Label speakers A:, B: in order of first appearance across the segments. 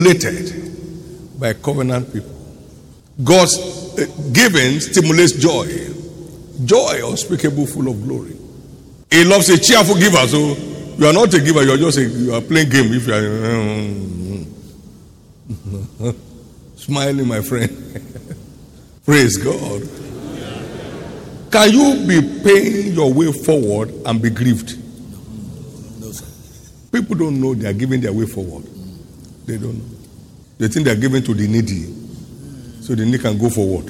A: stimulated by covenant people. God's giving stimulates joy. Joy unspeakable, full of glory. He loves a cheerful giver. So you are not a giver, you are just you are playing game. If you are smiling, my friend. Praise God. Can you be paying your way forward and be grieved?
B: No, sir.
A: People don't know they are giving their way forward. They don't know. They think they are giving to the needy, so the needy can go forward.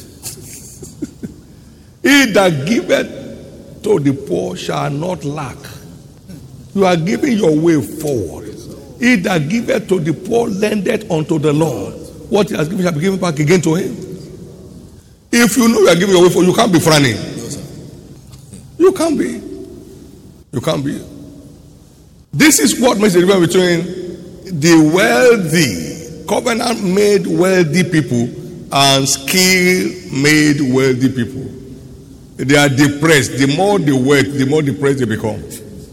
A: He that giveth to the poor shall not lack. You are giving your way forward. He that giveth to the poor lendeth unto the Lord. What he has given shall be given back again to him. If you know you are giving your way forward, you can't be frowning. You can't be. You can't be. This is what makes the difference between the wealthy, covenant-made wealthy people and skill-made wealthy people. They are depressed. The more they work, the more depressed they become.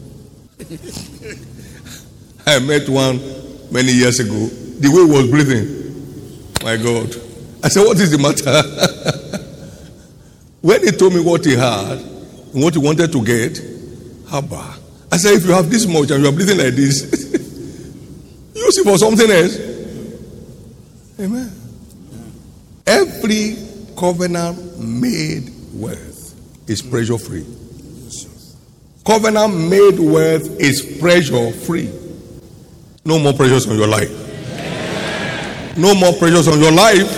A: I met one many years ago. The way he was breathing, my God. I said, what is the matter? When he told me what he had and what he wanted to get, haba. I said, if you have this much and you are breathing like this, use it for something else. Amen. Every covenant-made wealth is pressure-free. Covenant-made wealth is pressure-free. No more pressures on your life. No more pressures on your life.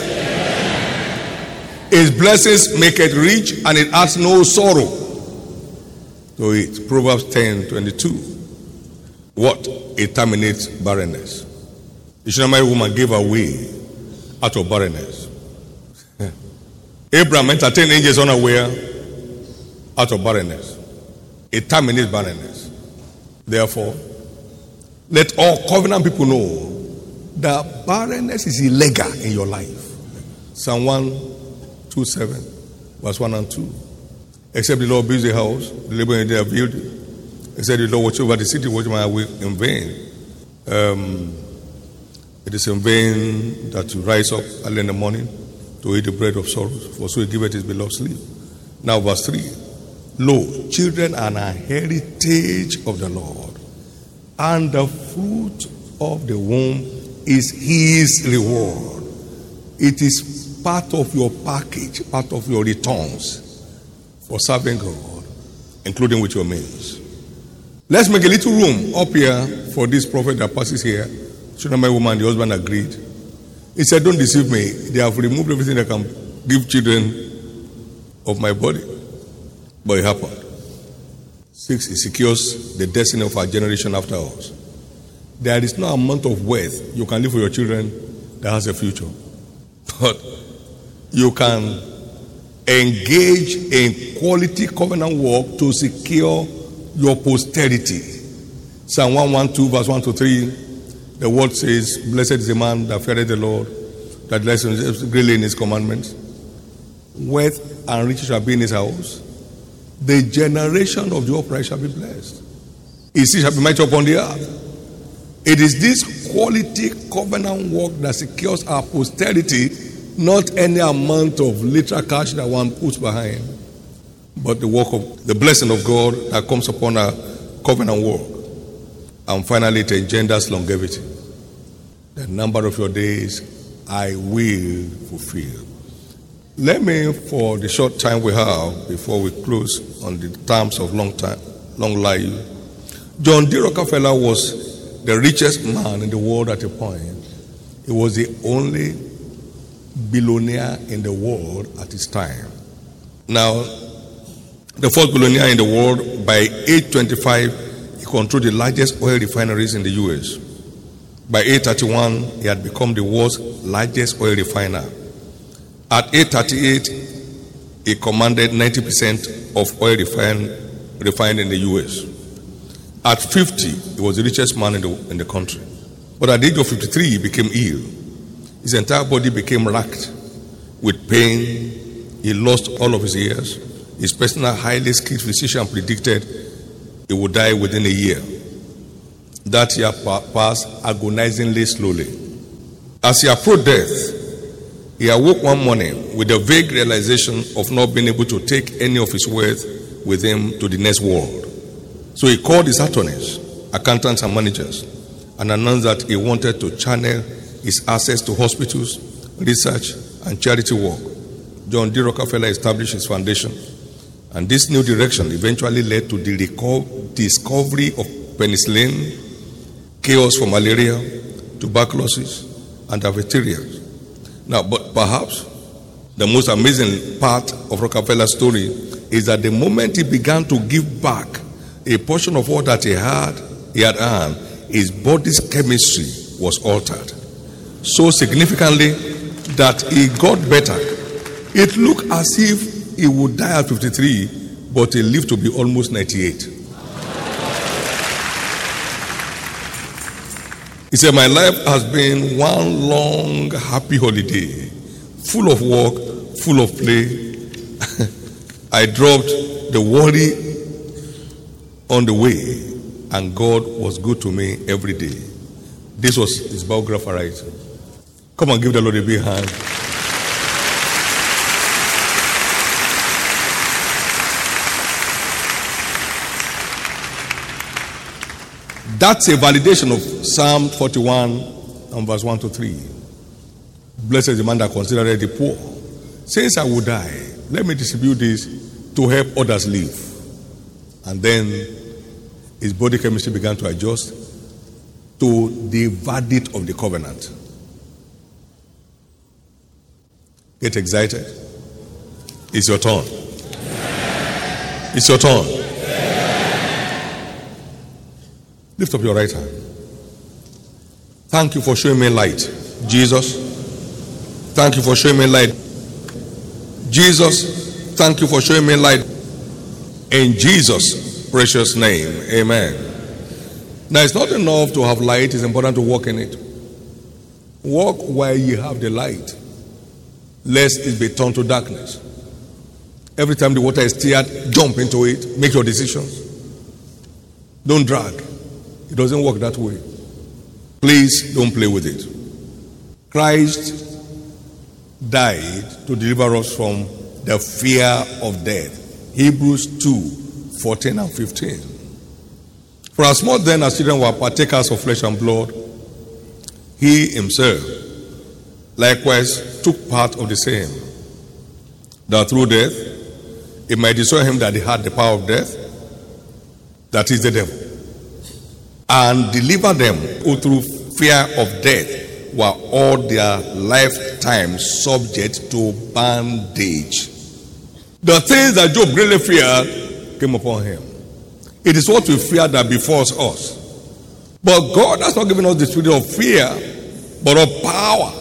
A: His blessings make it rich and it adds no sorrow to it. Proverbs 10:22. What? It terminates barrenness. The Shunammite woman gave away out of barrenness. Abraham entertained angels unaware out of barrenness. It terminates barrenness. Therefore, let all covenant people know that barrenness is illegal in your life. Psalm 127, verse 1 and 2. Except the Lord builds a house, the labor in there build it. Except the Lord watch over the city, watch my way in vain. It is in vain that you rise up early in the morning to eat the bread of sorrows, for so he giveth his beloved sleep. Now verse 3. Lo, children are an heritage of the Lord, and the fruit of the womb is his reward. It is part of your package, part of your returns for serving God, including with your means. Let's make a little room up here for this prophet that passes here. Shunammite woman, the husband agreed. He said, don't deceive me. They have removed everything that can give children of my body. But it happened. 6, it secures the destiny of our generation after us. There is no amount of wealth you can leave for your children that has a future. But you can engage in quality covenant work to secure your posterity. Psalm 112, verse 1 to 3, the word says, blessed is the man that feareth the Lord, that delights greatly in his commandments. Wealth and riches shall be in his house. The generation of the upright shall be blessed. His seed shall be mighty upon the earth. It is this quality covenant work that secures our posterity, not any amount of literal cash that one puts behind, but the work of the blessing of God that comes upon our covenant work. And finally, it engenders longevity. The number of your days I will fulfill. Let me, for the short time we have before we close on the terms of long life, John D. Rockefeller was the richest man in the world at a point. He was the only billionaire in the world at his time. Now, the first billionaire in the world, by age 25, he controlled the largest oil refineries in the U.S. By age 31, he had become the world's largest oil refiner. At age 38, he commanded 90% of oil refined in the U.S. At 50, he was the richest man in the country. But at the age of 53, he became ill. His entire body became racked with pain. He lost all of his ears. His personal, highly skilled physician predicted he would die within a year. That year passed agonizingly slowly. As he approached death, he awoke one morning with the vague realization of not being able to take any of his wealth with him to the next world. So he called his attorneys, accountants, and managers and announced that he wanted to channel his assets to hospitals, research, and charity work. John D. Rockefeller established his foundation, and this new direction eventually led to the discovery of penicillin, cures for malaria, tuberculosis, and diphtheria. Now, but perhaps the most amazing part of Rockefeller's story is that the moment he began to give back a portion of all that he had earned, his body's chemistry was altered so significantly that he got better. It looked as if he would die at 53, but he lived to be almost 98. He said, "My life has been one long, happy holiday, full of work, full of play. I dropped the worry on the way, and God was good to me every day." This was his biographer writing. Come on, give the Lord a big hand. That's a validation of Psalm 41 and verse 1 to 3. Blessed is the man that considereth the poor. Since I will die, let me distribute this to help others live. And then his body chemistry began to adjust to the verdict of the covenant. Get excited. It's your turn. It's your turn. Lift up your right hand. Thank you for showing me light, Jesus. Thank you for showing me light. Jesus, thank you for showing me light. In Jesus' precious name, amen. Now, it's not enough to have light, it's important to walk in it. Walk while you have the light, lest it be turned to darkness. Every time the water is stirred, jump into it, make your decisions. Don't drag. It doesn't work that way. Please don't play with it. Christ died to deliver us from the fear of death. Hebrews 2:14 and 15. For as much then as children were partakers of flesh and blood, he himself likewise took part of the same, that through death it might destroy him that had the power of death, that is the devil, and deliver them who through fear of death were all their lifetime subject to bondage. The things that Job greatly feared came upon him. It is what we fear that befalls us. But God has not given us the spirit of fear, but of power.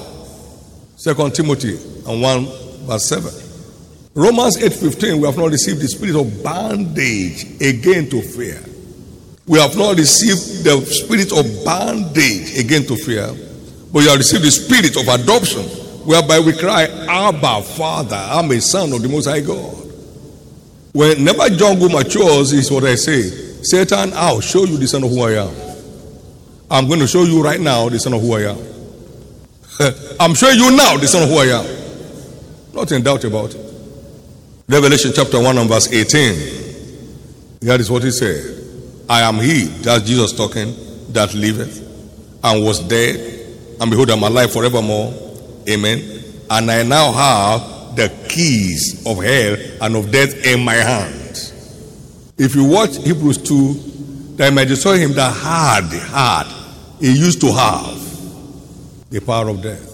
A: 2 Timothy 1 verse 7. Romans 8:15, we have not received the spirit of bondage again to fear. We have not received the spirit of bondage again to fear, but you have received the spirit of adoption, whereby we cry, Abba, Father, I'm a son of the Most High God. Whenever jungle matures, is what I say, Satan, I'll show you the son of who I am. I'm going to show you right now the son of who I am. I'm showing you now the son of who I am. Not in doubt about it. Revelation chapter 1 and verse 18. That is what he said. I am he, that's Jesus talking, that liveth and was dead, and behold, I'm alive forevermore. Amen. And I now have the keys of hell and of death in my hands. If you watch Hebrews 2, that I might destroy him that had, he used to have the power of death.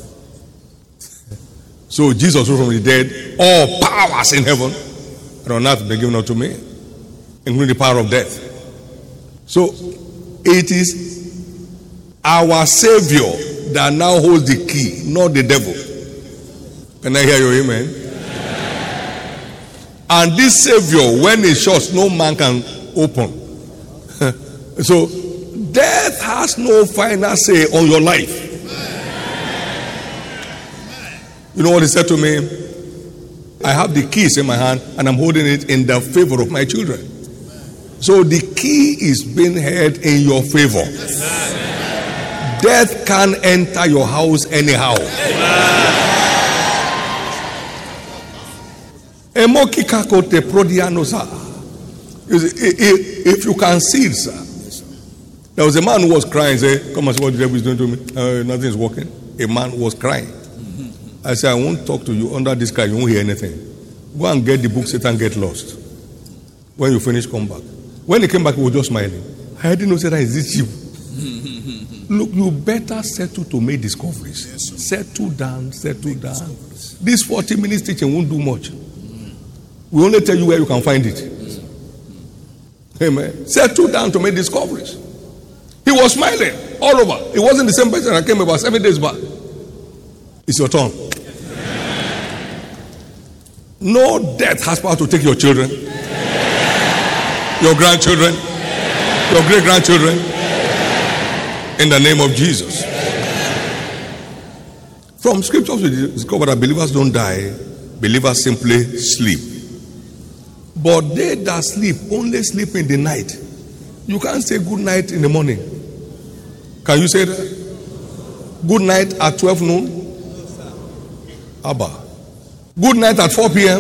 A: So Jesus rose from the dead, all powers in heaven and on earth have been given unto me, including the power of death. So it is our Savior that now holds the key, not the devil. Can I hear your amen? And this Savior, when it shuts, no man can open. So death has no final say on your life. You know what he said to me? I have the keys in my hand and I'm holding it in the favor of my children. So the key is being held in your favor. Death can't enter your house anyhow. If you can see it, sir. There was a man who was crying, say, come and see what the devil is doing to me. Nothing is working. A man was crying. I said, I won't talk to you under this cry. You won't hear anything. Go and get the book, Satan Get Lost. When you finish, come back. When he came back, he was just smiling. I didn't know, Satan, is it you? Look, you better settle to make discoveries. Yes, settle down. This 40 minutes teaching won't do much. We only tell you where you can find it. Amen. Settle down to make discoveries. He was smiling all over. It wasn't the same person that came about 7 days back. It's your turn. No death has power to take your children, your grandchildren, your great-grandchildren, in the name of Jesus. From scriptures we discover that believers don't die, believers simply sleep. But they that sleep only sleep in the night. You can't say good night in the morning. Can you say that? Good night at 12 noon? Abba. Good night at 4 p.m.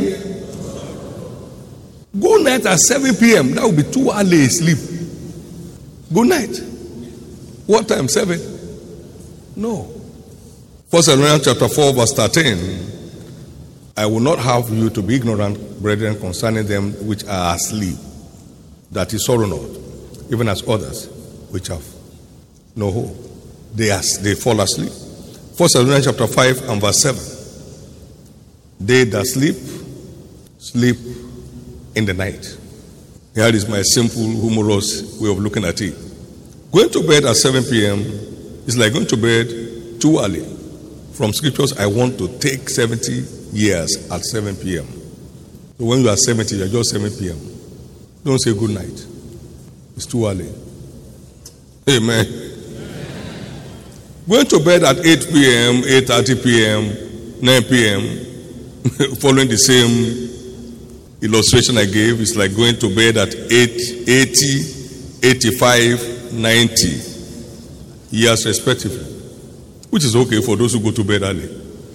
A: Good night at 7 p.m. That would be too early sleep. Good night. What time? 7? No. 1 Thessalonians chapter 4 verse 13. I will not have you to be ignorant, brethren, concerning them which are asleep, that is sorrow not, even as others which have no hope. They fall asleep. 1 Thessalonians chapter 5 and verse 7. They that sleep, sleep in the night. Here is my simple, humorous way of looking at it. Going to bed at 7 p.m. is like going to bed too early. From scriptures, I want to take 70 years at 7 p.m. So when you are 70, you are just 7 p.m. Don't say good night. It's too early. Amen. Going to bed at 8 p.m., 8:30 p.m., 9 p.m., following the same illustration I gave, it's like going to bed at 80, 85, 90 years respectively, which is okay for those who go to bed early.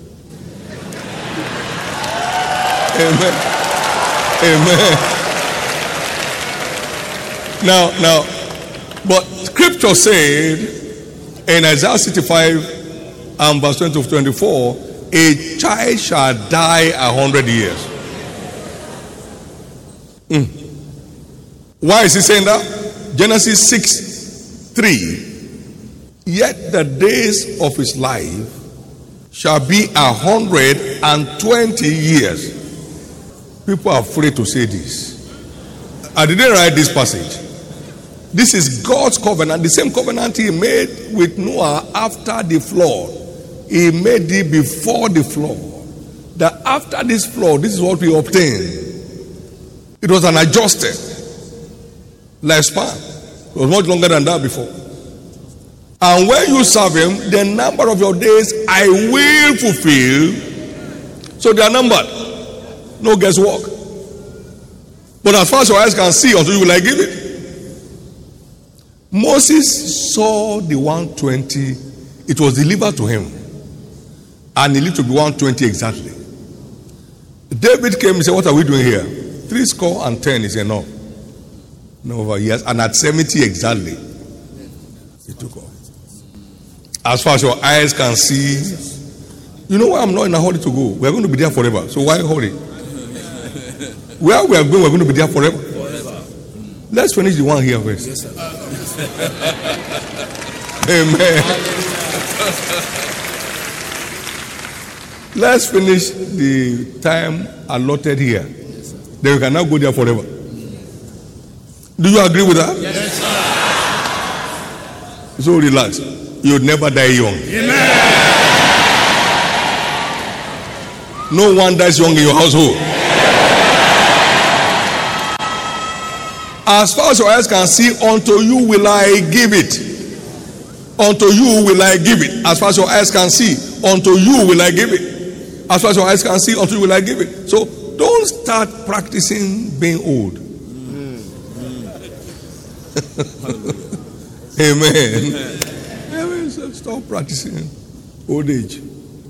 A: Amen. Amen. Now, but scripture said in Isaiah 65 and verse 20 to 24, a child shall die 100 years. Why is he saying that? Genesis 6:3. Yet the days of his life shall be 120 years. People are afraid to say this. I didn't write this passage. This is God's covenant, the same covenant he made with Noah after the flood. He made it before the flood. That after this flood, this is what we obtained. It was an adjusted lifespan. It was much longer than that before. And when you serve him, the number of your days I will fulfill. So they are numbered. No guesswork. But as far as your eyes can see, until you will I give it. Moses saw the 120. It was delivered to him. And he lived to be 120 exactly. David came and said, what are we doing here? 70 is enough. No over years. And at 70 exactly, he took off. As far as your eyes can see, you know why I'm not in a hurry to go? We're going to be there forever. So why hurry? Where we are going, we're going to be there forever. Let's finish the one here first. Yes, sir. Amen. Let's finish the time allotted here. Yes, then we can now go there forever. Do you agree with that?
B: Yes, sir.
A: So relax. You'll never die young.
B: Amen.
A: No one dies young in your household. As far as your eyes can see, unto you will I give it. Unto you will I give it. As far as your eyes can see, unto you will I give it. As far as your eyes can see, unto you will I give it. So don't start practicing being old. Amen. Stop practicing old age.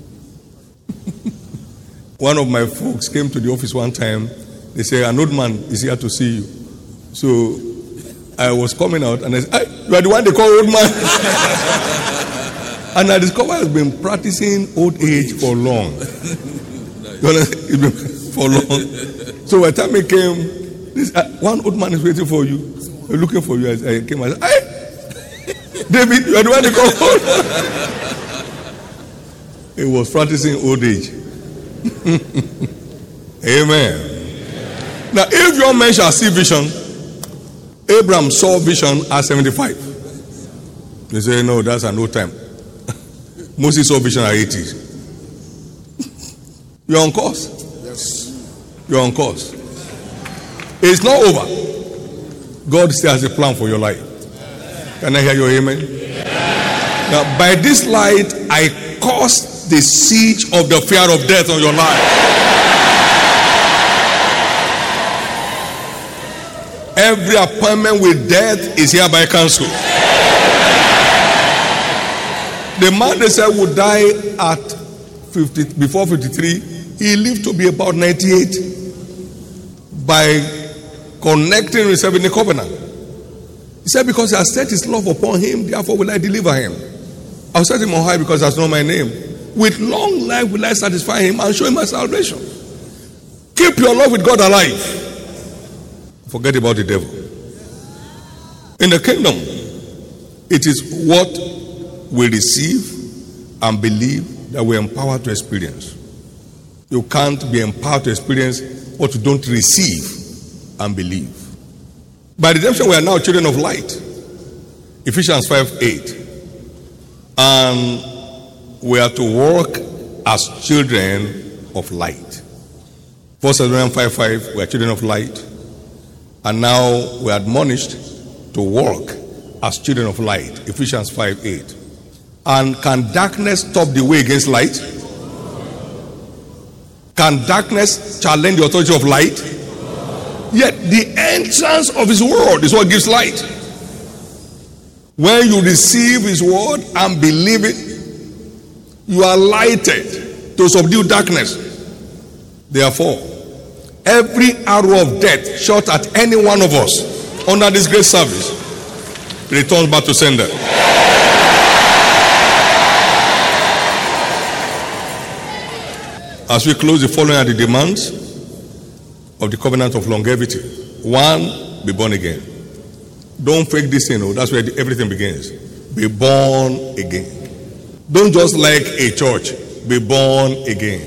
A: One of my folks came to the office one time. They said, an old man is here to see you. So I was coming out and I said, hey, you are the one they call old man. And I discovered I've been practicing old age for long. For long. So by the time he came, this, one old man is waiting for you. Looking for you. I came and said, hey, David, you are the one they call old man. He was practicing old age. Amen. Now, if your man shall see vision, Abraham saw vision at 75. They say, no, that's an old time. Moses saw vision at 80. You're on course.
B: Yes.
A: You're on course. It's not over. God still has a plan for your life. Can I hear your amen? Now, by this light, I caused the siege of the fear of death on your life. Every appointment with death is hereby cancelled. The man they said would die at 50, before 53, he lived to be about 98 by connecting himself in the covenant. He said, because he has set his love upon him, therefore will I deliver him. I'll set him on high because that's not my name. With long life will I satisfy him and show him my salvation. Keep your love with God alive. Forget about the devil. In the kingdom, it is what we receive and believe that we're empowered to experience. You can't be empowered to experience what you don't receive and believe. By redemption, we are now children of light. Ephesians 5:8. And we are to walk as children of light. 1 Thessalonians 5:5, we are children of light. And now we are admonished to walk as children of light. Ephesians 5:8. And can darkness stop the way against light? Can darkness challenge the authority of light? Yet the entrance of his word is what gives light. When you receive his word and believe it, you are lighted to subdue darkness. Therefore, every arrow of death shot at any one of us under this great service returns back to sender. As we close, the following are the demands of the covenant of longevity. 1, be born again. Don't fake this thing. That's where everything begins. Be born again. Don't just like a church. Be born again.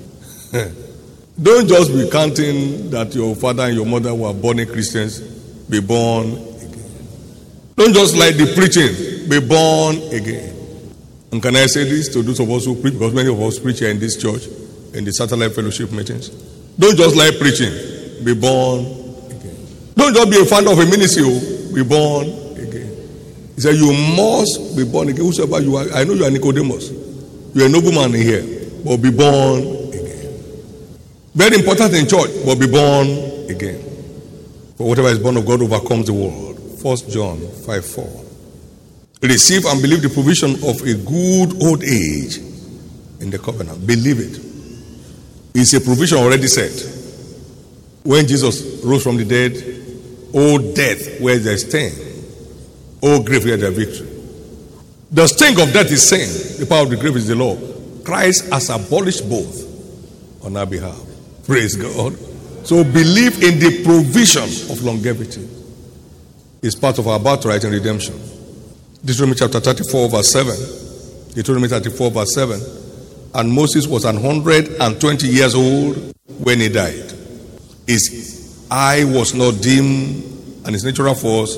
A: Don't just be counting that your father and your mother were born Christians. Be born again. Don't just like the preaching. Be born again. And can I say this to those of us who preach? Because many of us preach here in this church, in the satellite fellowship meetings. Don't just like preaching. Be born again. Don't just be a fan of a ministry. Be born again. He said, you must be born again. Whosoever you are, I know you are Nicodemus. You are a nobleman in here, but be born again. Very important in church, but be born again. For whatever is born of God overcomes the world. 1 John 5:4. Receive and believe the provision of a good old age in the covenant. Believe it. It's a provision already set. When Jesus rose from the dead, O death, where is thy sting? O grave, where is thy victory? The sting of death is sin. The power of the grave is the law. Christ has abolished both on our behalf. Praise God. So believe in the provision of longevity. It's part of our birthright and redemption. Deuteronomy chapter 34 verse 7. Deuteronomy 34 verse 7. And Moses was 120 years old when he died. His eye was not dim, and his natural force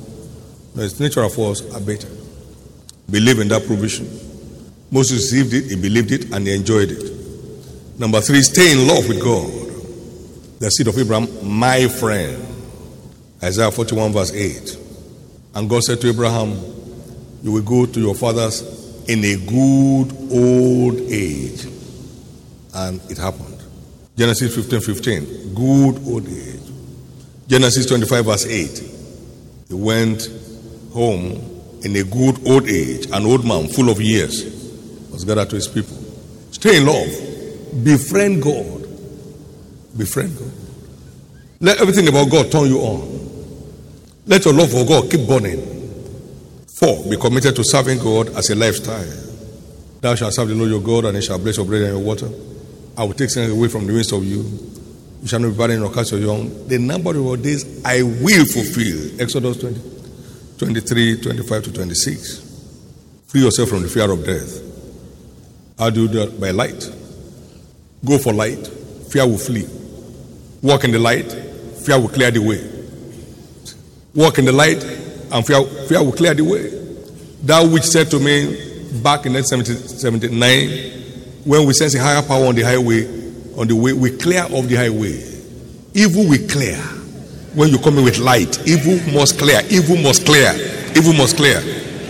A: abated. Believe in that provision. Moses received it, he believed it, and he enjoyed it. Number 3, stay in love with God. The seed of Abraham, my friend. Isaiah 41 verse 8. And God said to Abraham, you will go to your fathers in a good old age. And it happened. Genesis 15:15, good old age. Genesis 25 verse 8. He went home in a good old age, an old man full of years was gathered to his people. Stay in love. Befriend God. Befriend God. Let everything about God turn you on. Let your love for God keep burning. 4, be committed to serving God as a lifestyle. Thou shalt serve the Lord your God, and he shall bless your bread and your water. I will take sin away from the midst of you. You shall not be barren nor cast your young. The number of your days I will fulfill. Exodus 23, 25 to 26. Free yourself from the fear of death. How do you do that? By light. Go for light. Fear will flee. Walk in the light. Fear will clear the way. Walk in the light, and fear will clear the way. That which said to me back in 1979, when we sense a higher power on the highway, on the way, we clear off the highway. Evil will clear. When you come in with light, evil must clear. Evil must clear. Evil must clear.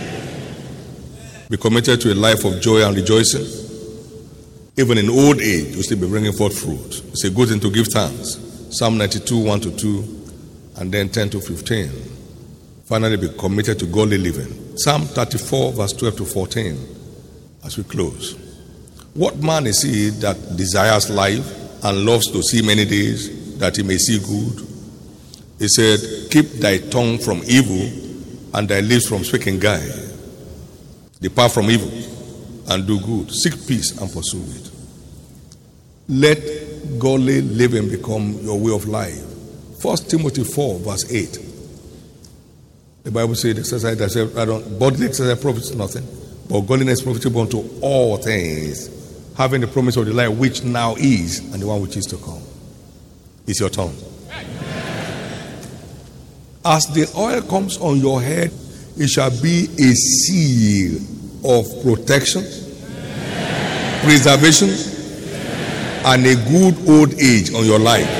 A: Be committed to a life of joy and rejoicing. Even in old age, you'll still be bringing forth fruit. It's a good thing to give thanks. Psalm 92, 1 to 2, and then 10 to 15. Finally, be committed to godly living. Psalm 34, verse 12 to 14, as we close. What man is he that desires life and loves to see many days, that he may see good? He said, keep thy tongue from evil and thy lips from speaking guile. Depart from evil and do good. Seek peace and pursue it. Let godly living become your way of life. 1 Timothy 4, verse 8. The Bible says, exercise bodily exercise profits nothing, but godliness profitable unto all things, having the promise of the life which now is and the one which is to come. It's your turn. As the oil comes on your head, it shall be a seal of protection, preservation, and a good old age on your life.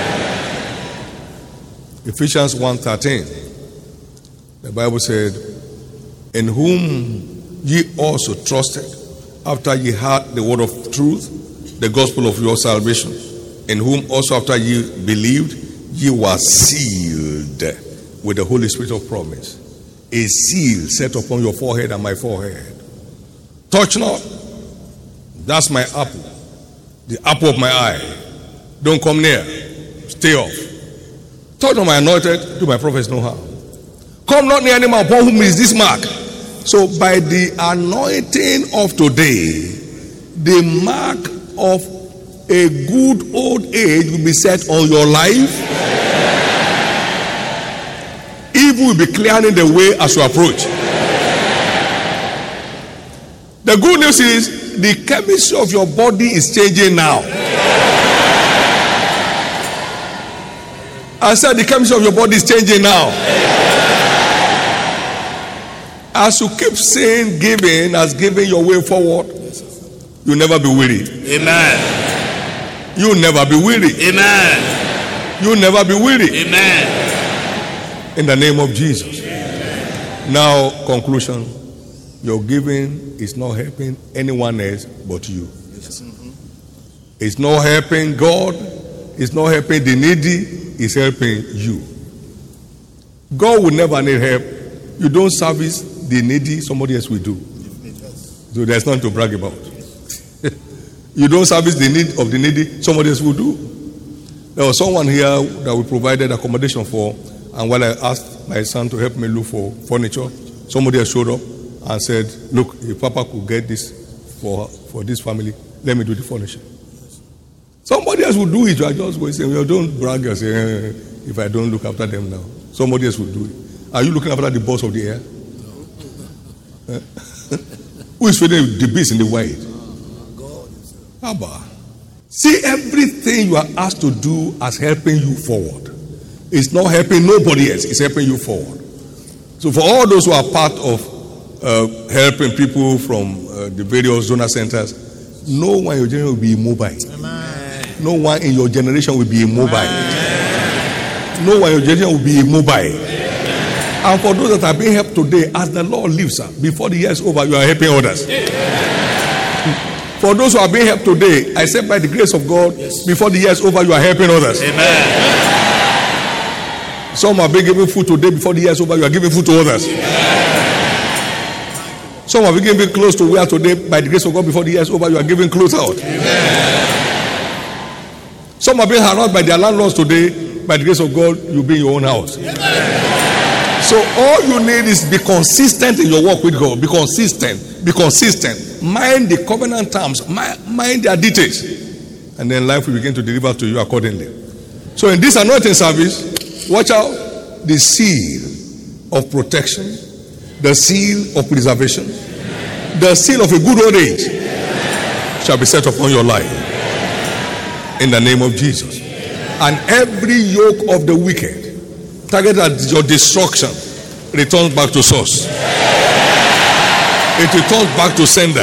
A: Ephesians 1:13. The Bible said, in whom ye also trusted, after ye heard the word of truth, the gospel of your salvation, in whom also after ye believed, ye were sealed with the Holy Spirit of promise. A seal set upon your forehead and my forehead. Touch not. That's my apple. The apple of my eye. Don't come near. Stay off. Touch not my anointed, do my prophets no harm. Come not near any man upon whom is this mark. So by the anointing of today, the mark of a good old age will be set on your life. Evil will be clearing the way as you approach. The good news is the chemistry of your body is changing now. I said the chemistry of your body is changing now. As you keep saying giving as giving your way forward, you'll never be weary.
B: Amen.
A: You'll never be weary.
B: Amen.
A: You'll never be weary.
B: Amen.
A: In the name of Jesus. Now, conclusion. Your giving is not helping anyone else but you. It's not helping God. It's not helping the needy. It's helping you. God will never need help. You don't service the needy, somebody else will do. So there's nothing to brag about. You don't service the need of the needy, somebody else will do. There was someone here that we provided accommodation for, and while I asked my son to help me look for furniture, somebody else showed up and said, look, if Papa could get this for this family, let me do the furniture. Somebody else will do it. You are just going to say, well, don't brag and say, if I don't look after them now. Somebody else will do it. Are you looking after the boss of the air? Who is feeding the beast in the wild? Abba. See everything you are asked to do as helping you forward. It's not helping nobody else. It's helping you forward. So for all those who are part of helping people from the various donor centers, no one in your generation will be immobile. Amen. No one in your generation will be immobile. Amen. No one in your generation will be immobile. And for those that are being helped today, as the Lord lives, before the year is over, you are helping others. For those who are being helped today, I said by the grace of God, before the year is over, you are helping others.
B: Amen.
A: Some are being given food today, before the year is over, you are giving food to others. Some of you giving clothes to wear today by the grace of God before the year is over. You are giving clothes out. Amen. Some are being harassed by their landlords today. By the grace of God, you'll be in your own house. Amen. So all you need is be consistent in your walk with God. Be consistent. Be consistent. Mind the covenant terms. Mind their details. And then life will begin to deliver to you accordingly. So in this anointing service, watch out. The seal of protection, the seal of preservation, the seal of a good old age shall be set upon your life. In the name of Jesus. And every yoke of the wicked targeted at your destruction returns back to source. It returns back to sender.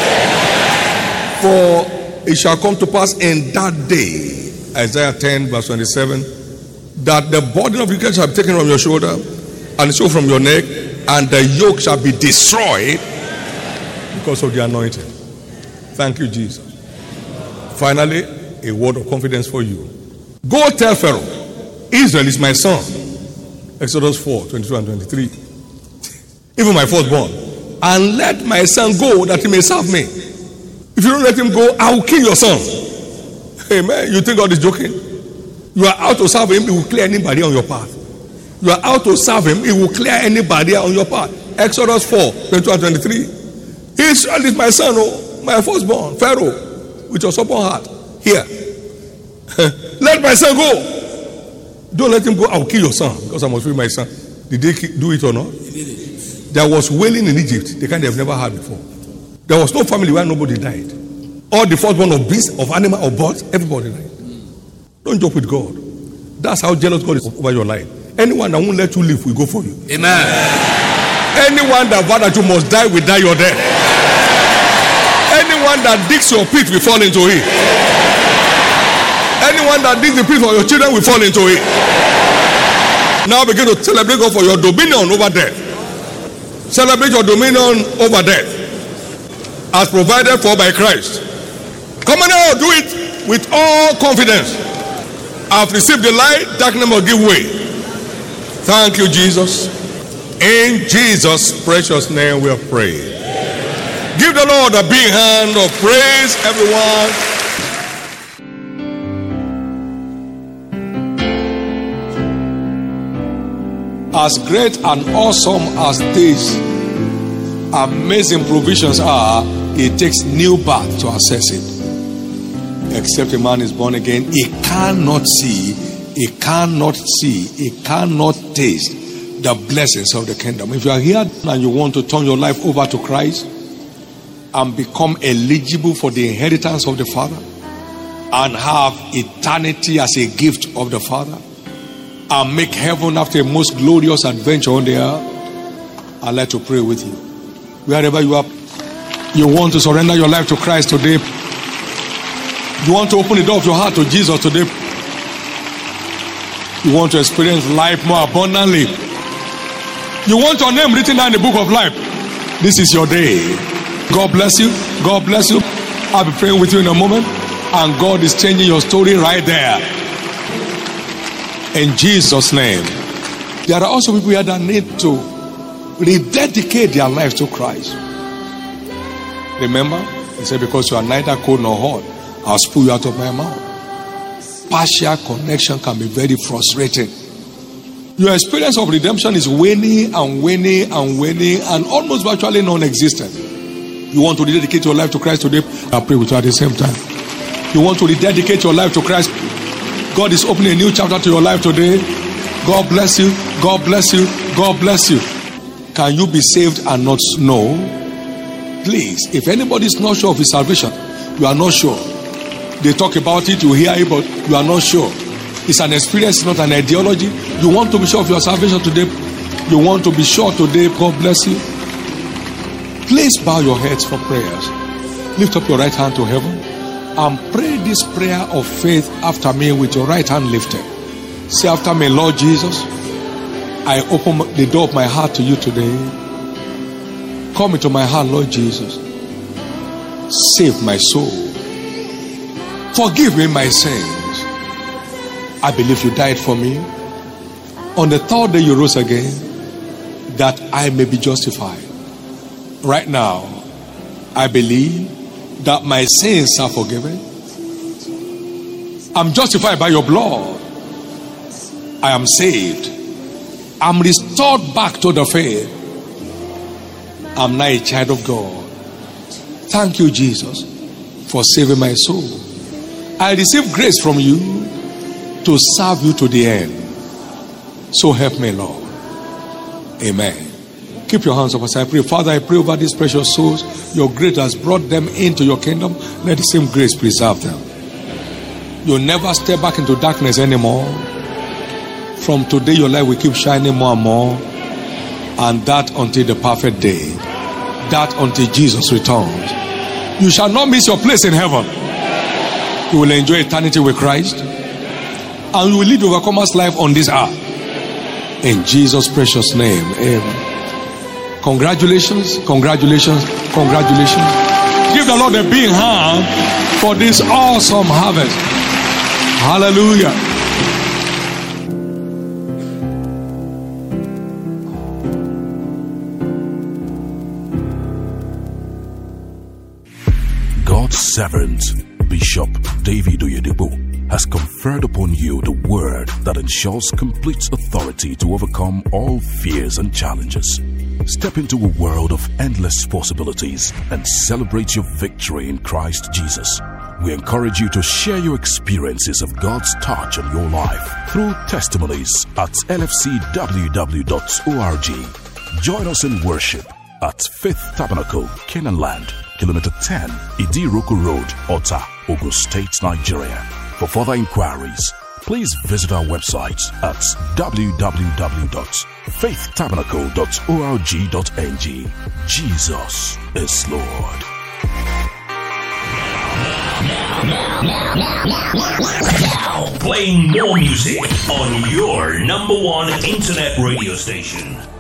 A: For it shall come to pass in that day, Isaiah 10 verse 27, that the burden of wicked shall be taken from your shoulder and so from your neck, and the yoke shall be destroyed because of the anointing. Thank you, Jesus. Finally, a word of confidence for you. Go tell Pharaoh, Israel is my son. Exodus 4, 22 and 23. Even my firstborn. And let my son go that he may serve me. If you don't let him go, I will kill your son. Amen. You think God is joking? You are out to serve him, he will clear anybody on your path. You are out to serve him, he will clear anybody on your path. Exodus 4, 22 and 23. Israel is my son, oh, my firstborn, Pharaoh, with your stubborn heart. Here. Let my son go. Don't let him go, I will kill your son, because I must free my son. Did they do it or not? There was wailing in Egypt, the kind they have never had before. There was no family where nobody died. All the firstborn of beasts, of animal, of birds, everybody died. Don't joke with God. That's how jealous God is over your life. Anyone that won't let you live will go for you.
B: Amen.
A: Anyone that vows that you must die will die your death. Anyone that digs your pit will fall into it. Anyone that digs the pit for your children will fall into it. Now begin to celebrate God for your dominion over death. Celebrate your dominion over death as provided for by Christ. Come on now, do it with all confidence. I've received the light, darkness must give way. Thank you, Jesus. In Jesus' precious name we have prayed. Give the Lord a big hand of praise, everyone. As great and awesome as these amazing provisions are, it takes new birth to access it. Except a man is born again, he cannot see, he cannot taste the blessings of the kingdom. If you are here and you want to turn your life over to Christ and become eligible for the inheritance of the Father and have eternity as a gift of the Father and make heaven after a most glorious adventure on the earth, I'd like to pray with you. Wherever you are, you want to surrender your life to Christ today. You want to open the door of your heart to Jesus today. You want to experience life more abundantly. You want your name written down in the book of life. This is your day. God bless you. God bless you. I'll be praying with you in a moment. And God is changing your story right there. In Jesus' name. There are also people here that need to rededicate their lives to Christ. Remember, he said, because you are neither cold nor hot, I'll spew you out of my mouth. Partial connection can be very frustrating. Your experience of redemption is waning and waning and waning and almost virtually non-existent. You want to rededicate your life to Christ today? I'll pray with you at the same time. You want to rededicate your life to Christ? God is opening a new chapter to your life today. God bless you. God bless you. God bless you. Can you be saved and not know? Please, if anybody is not sure of his salvation, you are not sure. They talk about it, you hear it, but you are not sure. It's an experience, it's not an ideology. You want to be sure of your salvation today. You want to be sure today. God bless you. Please bow your heads for prayers. Lift up your right hand to heaven and pray this prayer of faith after me with your right hand lifted. Say after me, Lord Jesus, I open the door of my heart to you today. Come into my heart, Lord Jesus. Save my soul. Forgive me my sins. I believe you died for me. On the third day you rose again, that I may be justified. right now, I believe that my sins are forgiven. I'm justified by your blood. I am saved. I'm restored back to the faith. I'm now a child of God. Thank you, Jesus, for saving my soul. I receive grace from you to serve you to the end. So help me, Lord. Amen. Keep your hands up as I pray. Father, I pray over these precious souls. Your grace has brought them into your kingdom. Let the same grace preserve them. You'll never step back into darkness anymore. From today, your light will keep shining more and more. And that until the perfect day. That until Jesus returns. You shall not miss your place in heaven. You will enjoy eternity with Christ. And you will live the overcomer's life on this earth. In Jesus' precious name. Amen. Congratulations, congratulations, congratulations. Give the Lord a big hand for this awesome harvest. Hallelujah.
C: God's servant, Bishop David Oyedepo, has conferred upon you the word that ensures complete authority to overcome all fears and challenges. Step into a world of endless possibilities and celebrate your victory in Christ Jesus. We encourage you to share your experiences of God's touch on your life through testimonies at lfcww.org. Join us in worship at Faith Tabernacle, Canaan Land, Kilometer 10, Idiroko Road, Ota, Ogun State, Nigeria. For further inquiries, please visit our website at www.faithtabernacle.org.ng. Jesus is Lord.
B: Now, playing more music on your number one internet radio station.